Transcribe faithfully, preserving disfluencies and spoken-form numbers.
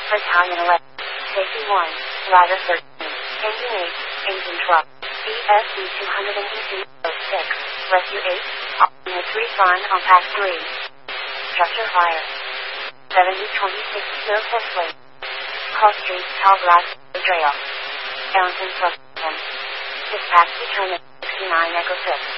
Battalion eleven. Safety one. Rider thirteen. Engine eight. Engine twelve. B S C two eighteen oh six. Rescue eight. Alternate three fun on pass three. Structure fire. seventy twenty-six Snow Slate. Cross Street, Tall Grass, Trail. Ellington plus seven. Dispatch determined sixty-nine Echo six.